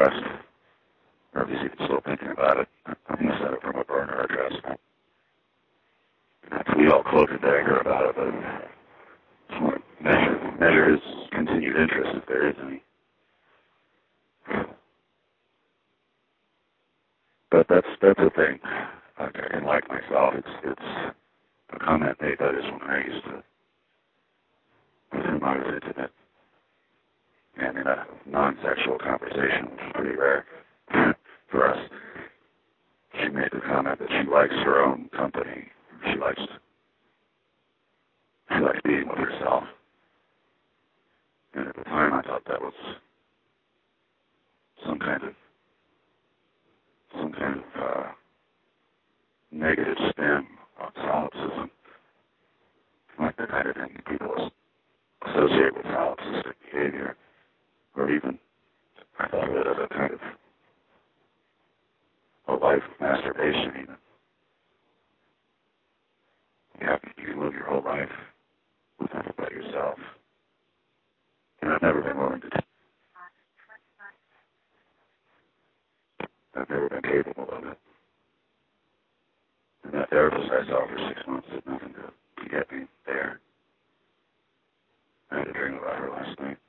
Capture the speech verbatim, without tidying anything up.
request, or at least even still thinking about it. I'm going to set it from a burner address. We all cloak and dagger about it, but measure, measure his continued interest if there is any. But that's that's the thing. I can like myself. It's it's a comment made by this one I used to, with whom I was intimate, and in a non-sexual conversation, which is pretty rare for us. She made the comment that she likes her own company. She likes she likes being with herself. And at the time, I thought that was some kind of some kind of uh, negative spin on solipsism, like the kind of thing people associate with solipsistic behavior, or even I thought of it as a kind of a life of masturbation. Even you have you can live your whole life with nothing but yourself, and I've never been willing to. I've never been capable of it. And that therapist I saw for six months did nothing to, to get me there. I had a dream about her last night.